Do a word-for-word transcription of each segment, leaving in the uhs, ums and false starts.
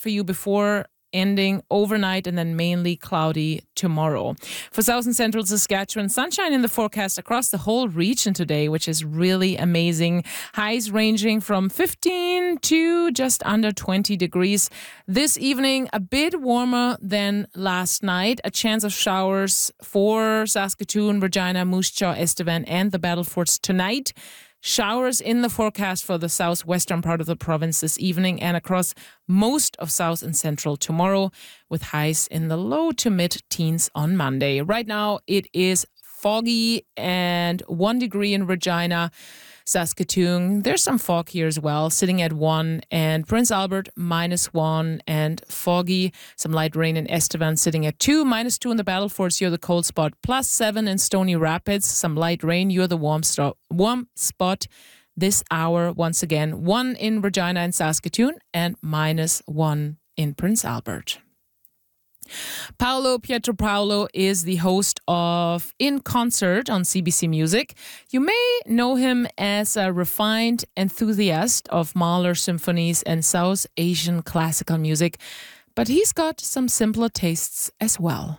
for you before ending overnight and then mainly cloudy tomorrow. For south and central Saskatchewan, sunshine in the forecast across the whole region today, which is really amazing. Highs ranging from fifteen to just under twenty degrees. This evening, a bit warmer than last night. A chance of showers for Saskatoon, Regina, Moose Jaw, Estevan, and the Battlefords tonight. Showers in the forecast for the southwestern part of the province this evening and across most of south and central tomorrow, with highs in the low to mid-teens on Monday. Right now, it is foggy and one degree in Regina. Saskatoon, there's some fog here as well, sitting at one, and Prince Albert minus one and foggy. Some light rain in Estevan sitting at two, minus two in the Battlefords. You're the cold spot, plus seven in Stony Rapids. Some light rain. You're the warm, sto- warm spot this hour. Once again, one in Regina and Saskatoon, and minus one in Prince Albert. Paolo Pietropaolo is the host of In Concert on C B C Music. You may know him as a refined enthusiast of Mahler symphonies and South Asian classical music, but he's got some simpler tastes as well.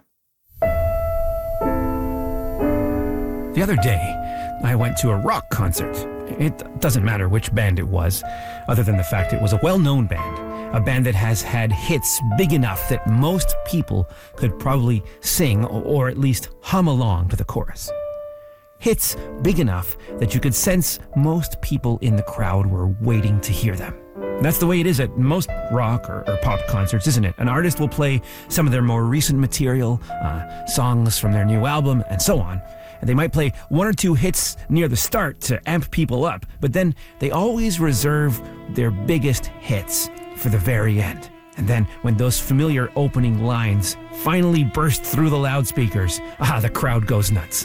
The other day, I went to a rock concert. It doesn't matter which band it was, other than the fact it was a well-known band. A band that has had hits big enough that most people could probably sing or at least hum along to the chorus. Hits big enough that you could sense most people in the crowd were waiting to hear them. That's the way it is at most rock or, or pop concerts, isn't it? An artist will play some of their more recent material, uh, songs from their new album, and so on. And they might play one or two hits near the start to amp people up, but then they always reserve their biggest hits for the very end. And then when those familiar opening lines finally burst through the loudspeakers, ah, the crowd goes nuts.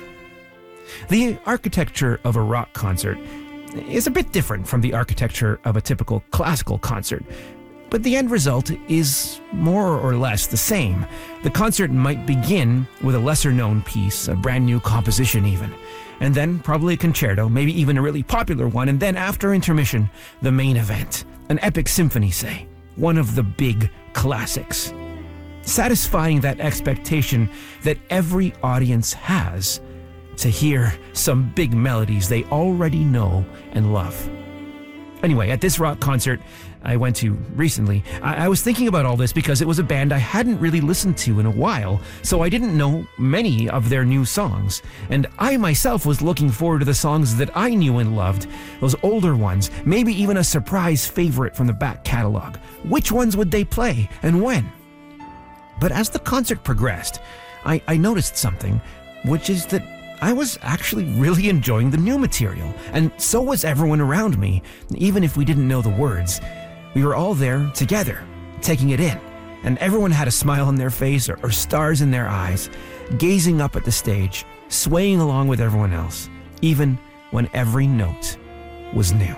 The architecture of a rock concert is a bit different from the architecture of a typical classical concert, but the end result is more or less the same. The concert might begin with a lesser-known piece, a brand new composition even, and then probably a concerto, maybe even a really popular one, and then after intermission, the main event. An epic symphony, say, one of the big classics. Satisfying that expectation that every audience has to hear some big melodies they already know and love. Anyway, at this rock concert I went to recently, I, I was thinking about all this because it was a band I hadn't really listened to in a while, so I didn't know many of their new songs. And I myself was looking forward to the songs that I knew and loved, those older ones, maybe even a surprise favorite from the back catalog. Which ones would they play and when? But as the concert progressed, I, I noticed something, which is that I was actually really enjoying the new material, and so was everyone around me, even if we didn't know the words. We were all there together, taking it in, and everyone had a smile on their face or, or stars in their eyes, gazing up at the stage, swaying along with everyone else, even when every note was new.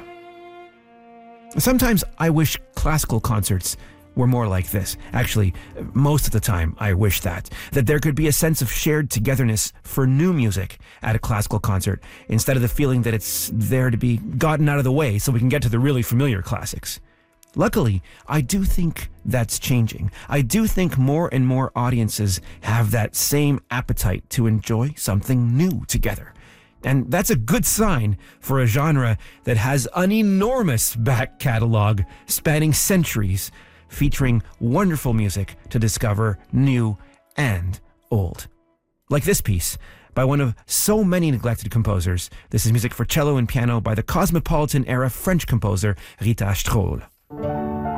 Sometimes I wish classical concerts were more like this. Actually, most of the time I wish that. That there could be a sense of shared togetherness for new music at a classical concert, instead of the feeling that it's there to be gotten out of the way so we can get to the really familiar classics. Luckily, I do think that's changing. I do think more and more audiences have that same appetite to enjoy something new together. And that's a good sign for a genre that has an enormous back catalog spanning centuries, featuring wonderful music to discover new and old. Like this piece by one of so many neglected composers. This is music for cello and piano by the Cosmopolitan-era French composer Rita Strohl.